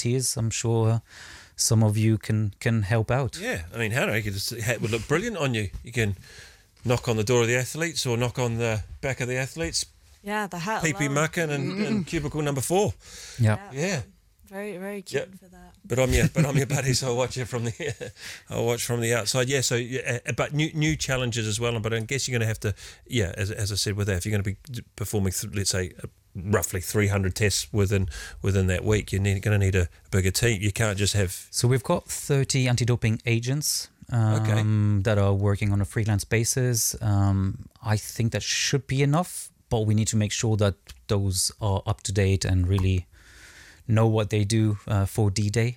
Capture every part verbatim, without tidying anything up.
volunteers. I'm sure some of you can can help out. Yeah, I mean, Hannah, it hat would look brilliant on you. You can knock on the door of the athletes or knock on the back of the athletes. Yeah, the hat. Pee Pee Muckin and, and cubicle number four. Yeah. Yeah. Yeah. Very, very keen Yeah. for that. But I'm your, but I'm your buddy, so I'll watch it from the, I'll watch from the outside. Yeah. So, yeah, but new new challenges as well. But I guess you're going to have to, yeah, as as I said with that, if you're going to be performing, th- let's say, uh, roughly three hundred tests within within that week, you're need, going to need a bigger team. You can't just have. So we've got thirty anti-doping agents um, Okay. that are working on a freelance basis. Um, I think that should be enough, but we need to make sure that those are up to date and really know what they do uh, for D-Day.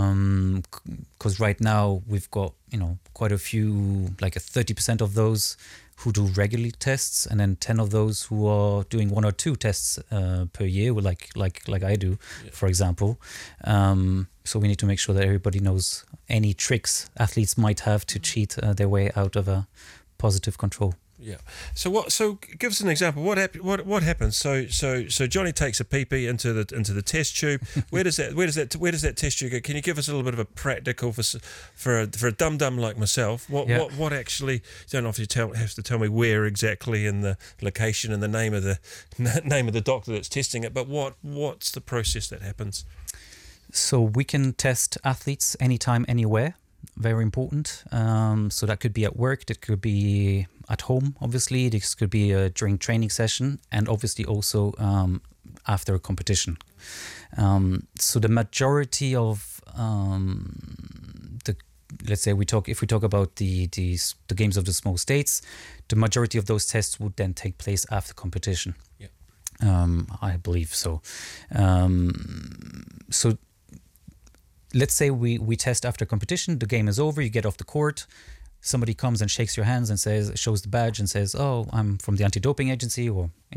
Because right now we've got, you know, quite a few, like a thirty percent of those who do regularly tests, and then ten of those who are doing one or two tests uh, per year, like like like I do, Yeah. for example. Um, so we need to make sure that everybody knows any tricks athletes might have to cheat uh, their way out of a positive control. Yeah. So what? So give us an example. What hap- What what happens? So so so Johnny takes a pee-pee into the into the test tube. Where does that Where does that Where does that test tube go? Can you give us a little bit of a practical for s- for a, for a dum dum like myself? What Yeah. what what actually? You don't have to tell have to tell me where exactly in the location and the name of the name of the doctor that's testing it. But what what's the process that happens? So we can test athletes anytime, anywhere. Very important. Um, so that could be at work, that could be at home, obviously. This could be uh, during training session, and obviously also um, after a competition. Um, so the majority of um, the, let's say we talk, if we talk about the, the the games of the small states, the majority of those tests would then take place after competition. Yeah. Um, I believe so. Um, so let's say we, we test after competition, the game is over, you get off the court, somebody comes and shakes your hands and says, shows the badge and says, oh, I'm from the anti-doping agency, or